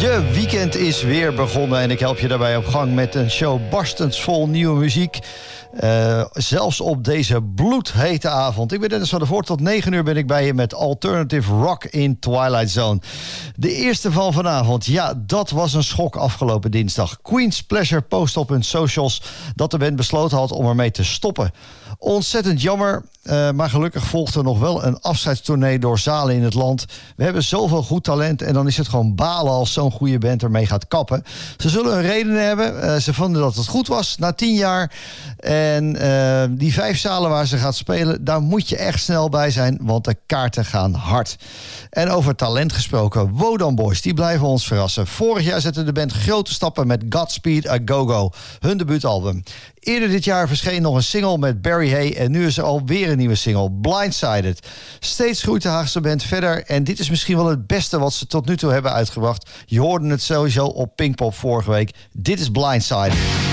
Je weekend is weer begonnen en ik help je daarbij op gang met een show barstens vol nieuwe muziek. Zelfs op deze bloedhete avond. Ik ben Dennis van der Voort. Tot 9 uur ben ik bij je met Alternative Rock in Twilight Zone. De eerste van vanavond. Ja, dat was een schok afgelopen dinsdag. Queen's Pleasure post op hun socials dat de band besloten had om ermee te stoppen. Ontzettend jammer, maar gelukkig volgt er nog wel een afscheidstournee door zalen in het land. We hebben zoveel goed talent en dan is het gewoon balen als zo'n goede band ermee gaat kappen. Ze zullen hun redenen hebben. Ze vonden dat het goed was na 10 jaar. En die 5 zalen waar ze gaat spelen, daar moet je echt snel bij zijn, want de kaarten gaan hard. En over talent gesproken, Wodan Boys, die blijven ons verrassen. Vorig jaar zette de band grote stappen met Godspeed A Go-Go, hun debuutalbum. Eerder dit jaar verscheen nog een single met Barry Hay en nu is er alweer een nieuwe single, Blindsided. Steeds groeit de Haagse band verder en dit is misschien wel het beste wat ze tot nu toe hebben uitgebracht. Je hoorde het sowieso op Pinkpop vorige week. Dit is Blindsided.